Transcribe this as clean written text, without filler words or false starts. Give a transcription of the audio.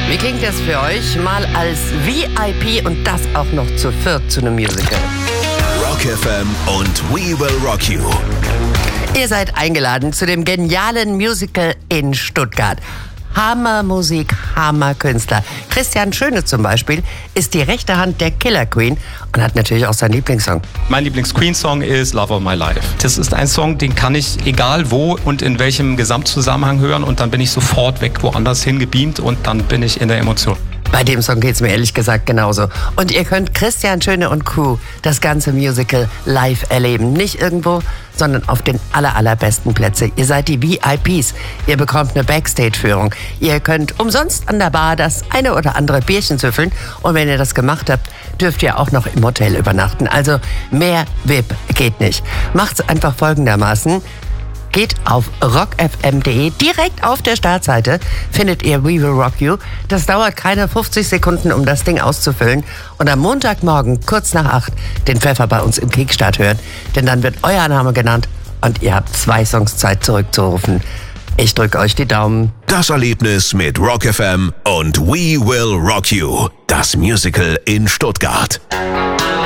Wie klingt das für euch? Mal als VIP und das auch noch zu viert zu einem Musical. Rock FM und We Will Rock You. Ihr seid eingeladen zu dem genialen Musical in Stuttgart. Hammermusik, Hammerkünstler. Christian Schöne zum Beispiel ist die rechte Hand der Killer Queen und hat natürlich auch seinen Lieblingssong. Mein Lieblings-Queen-Song ist Love of My Life. Das ist ein Song, den kann ich egal wo und in welchem Gesamtzusammenhang hören und dann bin ich sofort weg woanders hingebeamt und dann bin ich in der Emotion. Bei dem Song geht's mir ehrlich gesagt genauso. Und ihr könnt Christian Schöne und Crew das ganze Musical live erleben. Nicht irgendwo, sondern auf den allerbesten Plätzen. Ihr seid die VIPs. Ihr bekommt eine Backstage-Führung. Ihr könnt umsonst an der Bar das eine oder andere Bierchen süffeln. Und wenn ihr das gemacht habt, dürft ihr auch noch im Hotel übernachten. Also mehr VIP geht nicht. Macht's einfach folgendermaßen. Geht auf rockfm.de, direkt auf der Startseite findet ihr We Will Rock You. Das dauert keine 50 Sekunden, um das Ding auszufüllen. Und am Montagmorgen, kurz nach 8, den Pfeffer bei uns im Kickstart hören. Denn dann wird euer Name genannt und ihr habt 2 Songs Zeit zurückzurufen. Ich drücke euch die Daumen. Das Erlebnis mit Rock FM und We Will Rock You. Das Musical in Stuttgart.